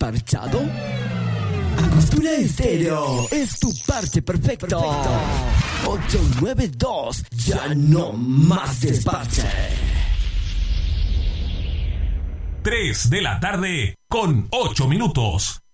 parchado? Angostura Estéreo es tu parche perfecto. 892, ya no más desparche. 3 de la tarde con 8 minutos.